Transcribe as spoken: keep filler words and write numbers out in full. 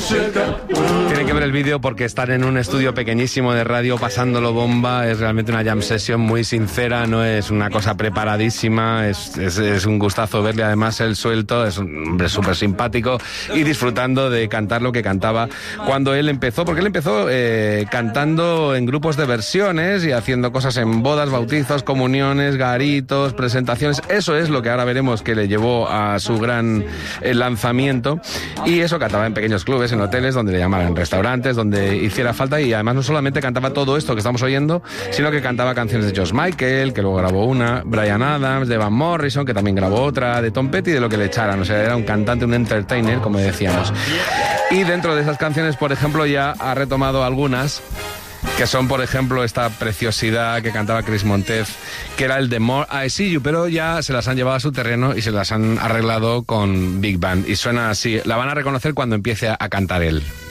Tienen que ver el vídeo porque están en un estudio pequeñísimo de radio pasándolo bomba. Es realmente una jam session muy sincera, no es una cosa preparadísima, es, es, es un gustazo verle. Además él suelto, es un hombre súper simpático y disfrutando de cantar lo que cantaba cuando él empezó, porque él empezó eh, cantando en grupos de versiones y haciendo cosas en bodas, bautizos, comuniones, garitos, presentaciones. Eso es lo que ahora veremos que le llevó a su gran eh, lanzamiento, y eso cantaba en pequeños clubes, en hoteles, donde le llamaran, en restaurantes, donde hiciera falta. Y además no solamente cantaba todo esto que estamos oyendo, sino que cantaba canciones de George Michael, que luego grabó una, Bryan Adams, de Van Morrison, que también grabó otra, de Tom Petty, de lo que le echaran. O sea, era un cantante, un entertainer, como decíamos. Y dentro de esas canciones, por ejemplo, ya ha retomado algunas que son, por ejemplo, esta preciosidad que cantaba Chris Montez, que era el de More I See You, pero ya se las han llevado a su terreno y se las han arreglado con Big Band. Y suena así. La van a reconocer cuando empiece a cantar él.